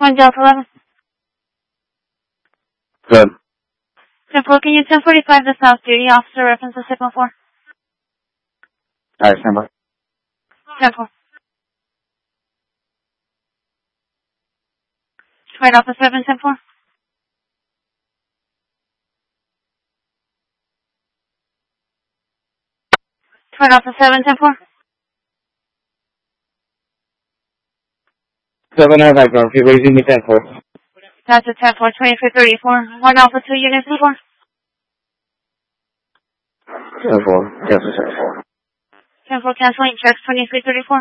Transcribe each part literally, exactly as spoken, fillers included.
One Delta eleven. Good. ten four, can you ten forty-five the South Duty officer reference to six one four? Alright, stand by. ten four. Right off the seven, ten four. Right off the seven, ten four. seven nine five, if you're raising me ten four. That's a ten four, twenty-three thirty-four. One Alpha two units, ten four. ten four, cancel ten four. ten four, canceling checks, twenty-three thirty-four.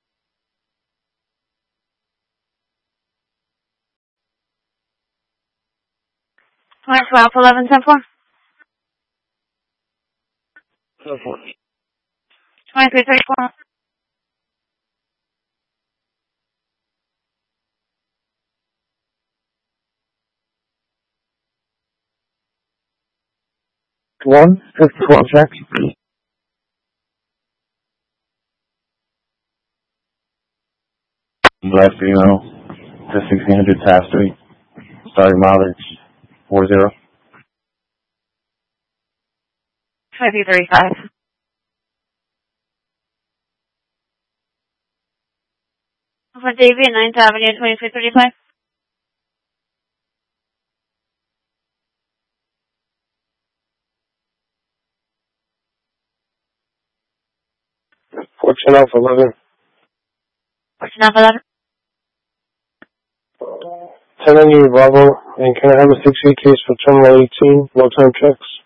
Alright, for Alpha eleven, ten four. ten four. twenty-three thirty-four. one fifty-four, check. Last email to sixteen hundred Taft Street. Starting mileage four zero. twenty-three thirty-five. For David, ninth Avenue, twenty-three thirty-five. Fortune Alpha eleven. Fortune Alpha eleven. ten on you, Bravo. And can I have a six-week case for Terminal eighteen? No time checks.